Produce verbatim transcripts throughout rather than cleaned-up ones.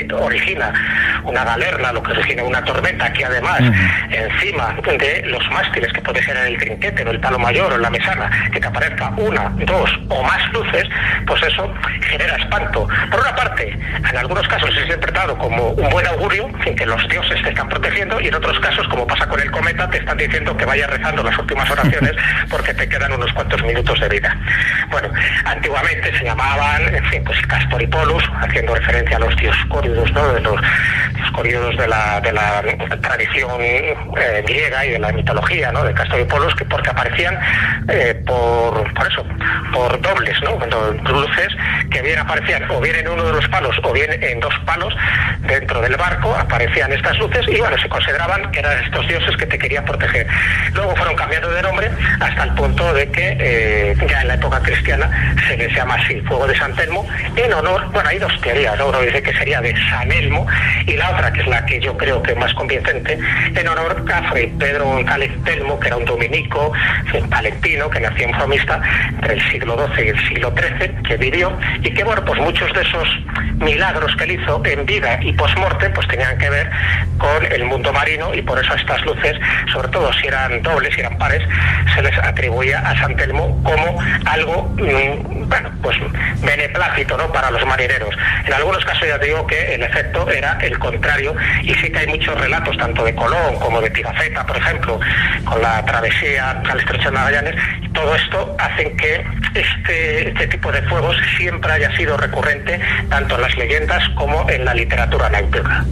origina una galerna, lo que origina una tormenta, que además uh-huh. encima de los mástiles, que puede ser en el trinquete, o el palo mayor o en la mesana, que te aparezca una, dos o más luces, pues eso genera espanto. Por una parte, en algunos casos es interpretado como un buen augurio, en que los dioses te están protegiendo, y en otros casos, como pasa con el cometa, te están diciendo que vayas rezando las últimas oraciones porque te quedan unos cuantos minutos de vida. Bueno, antiguamente se llamaban, en fin, pues Castor y Pollux, haciendo referencia a los dioscóridos, ¿no? De los dioscóridos de la, de la tradición eh, griega y de la mitología, ¿no? De Castor y Pollux, que porque aparecían eh, por, por eso, por dobles, ¿no? Cuando luces que bien aparecían o bien en uno de los palos o bien en dos palos dentro del barco, aparecían estas luces y bueno, se consideraban que eran estos dioses que te querían proteger. Luego fueron cambiando de nombre hasta el punto de que eh, ya en la época cristiana se les llama así, fuego de San Telmo, en honor, bueno, hay dos teorías, ¿no? Uno dice que sería de San Elmo y la otra, que es la que yo creo que es más convincente, en honor a Fray Pedro González Telmo, que era un dominico palentino, que nació en Fromista entre el siglo doce y el siglo trece, que vivió y que, bueno, pues muchos de esos milagros que él hizo en vida y post-morte pues tenían que ver con el mundo marino, y por eso estas luces, sobre todo si eran dobles, si eran pares, se les atribuía a San Telmo como algo, mmm, bueno, pues beneplácito, ¿no?, para los marineros. En algunos casos ya te digo que el efecto era el contrario, y sí que hay muchos relatos, tanto de Colón como de Pigafetta, por ejemplo, con la travesía al Estrecho de Magallanes, y todo esto hacen que este, este tipo de fuegos siempre haya sido recurrente tanto en las leyendas como en la literatura náutica.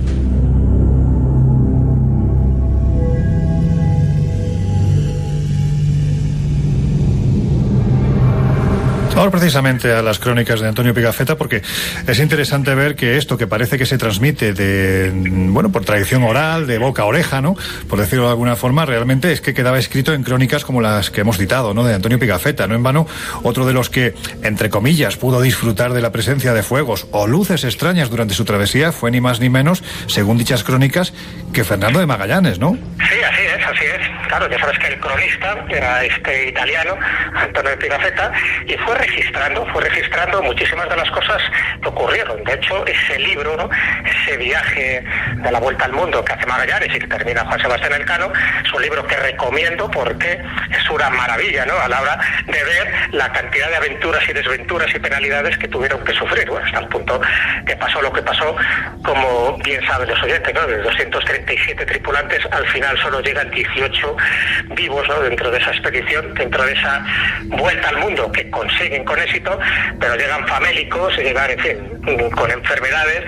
Ahora precisamente a las crónicas de Antonio Pigafetta, porque es interesante ver que esto que parece que se transmite de, bueno, por tradición oral, de boca a oreja, ¿no?, por decirlo de alguna forma, realmente es que quedaba escrito en crónicas como las que hemos citado, ¿no?, de Antonio Pigafetta. No en vano, otro de los que, entre comillas, pudo disfrutar de la presencia de fuegos o luces extrañas durante su travesía fue ni más ni menos, según dichas crónicas, que Fernando de Magallanes, ¿no? Sí, así es, así es. Claro, ya sabes que el cronista era este italiano, Antonio Pigafetta, y fue registrando, fue registrando muchísimas de las cosas que ocurrieron. De hecho, ese libro, ¿no?, ese viaje de la vuelta al mundo que hace Magallanes y que termina Juan Sebastián Elcano, es un libro que recomiendo porque es una maravilla, ¿no?, a la hora de ver la cantidad de aventuras y desventuras y penalidades que tuvieron que sufrir, bueno, hasta el punto que pasó lo que pasó, como bien saben los oyentes, ¿no?, de doscientos treinta y siete tripulantes, al final solo llegan dieciocho vivos, ¿no?, dentro de esa expedición, dentro de esa vuelta al mundo que consiguen con éxito, pero llegan famélicos, llegan, en fin, con enfermedades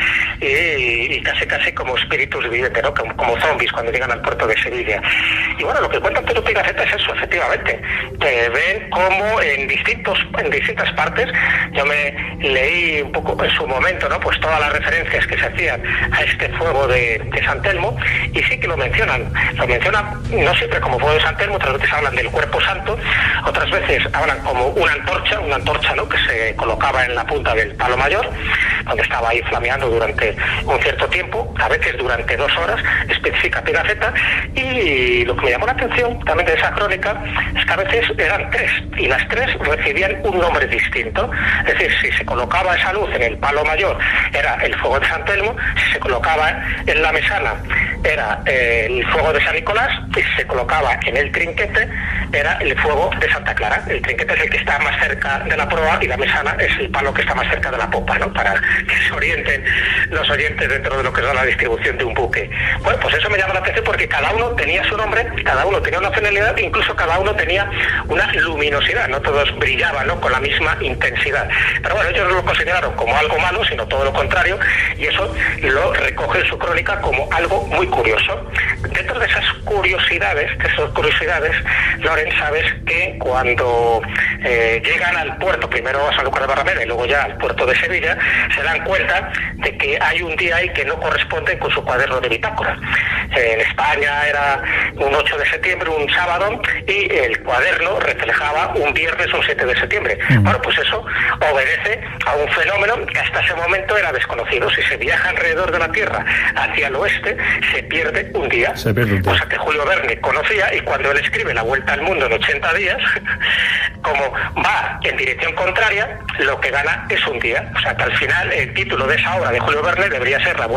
y, y casi casi como espíritus vivientes, ¿no?, como, como zombies cuando llegan al puerto de Sevilla. Y bueno, lo que cuenta Antonio Pigafetta es eso, efectivamente. Eh, ven cómo en distintos, en distintas partes, yo me leí un poco en su momento, ¿no?, pues todas las referencias que se hacían a este fuego de, de San Telmo, y sí que lo mencionan, lo mencionan no siempre como fuego de San Telmo, otras veces hablan del cuerpo santo, otras veces hablan como una antorcha, una antorcha, ¿no?, que se colocaba en la punta del palo mayor, donde estaba ahí flameando durante un cierto tiempo, a veces durante dos horas, especifica Pigafetta. Y lo que me llamó la atención también de esa crónica es que a veces eran tres, y las tres recibían un nombre distinto. Es decir, si se colocaba esa luz en el palo mayor era el fuego de San Telmo, si se colocaba en la mesana era eh, el fuego de San Nicolás, y si se colocaba en el trinquete era el fuego de Santa Clara. El trinquete es el que está más cerca de la proa y la mesana es el palo que está más cerca de la popa, ¿no?, para que se orienten los oyentes dentro de lo que es la distribución de un buque. Bueno, pues eso me llama la atención porque cada uno tenía su nombre, cada uno tenía una finalidad, incluso cada uno tenía una luminosidad, no todos brillaban, ¿no?, con la misma intensidad. Pero bueno, ellos no lo consideraron como algo malo, sino todo lo contrario, y eso lo recoge en su crónica como algo muy curioso. Dentro de esas curiosidades, de esas curiosidades, Loren, sabes que cuando eh, llegan al puerto, primero a Sanlúcar de Barrameda y luego ya al puerto de Sevilla, se dan cuenta de que hay un día ahí que no corresponde con su cuaderno de bitácora. Eh, en España era un ocho de septiembre, un sábado, y el cuaderno reflejaba un viernes, un siete de septiembre. Mm. Bueno, pues eso obedece a un fenómeno que hasta ese momento era desconocido. Si se viaja alrededor de la Tierra hacia el oeste, se pierde un día. Se pierde un día. Cosa que Julio Verne conocía, y cuando él escribe La Vuelta al Mundo en ochenta días, como va en dirección contraria, lo que gana es un día. O sea que al final el título de esa obra de Julio Verne debería ser La Vuelta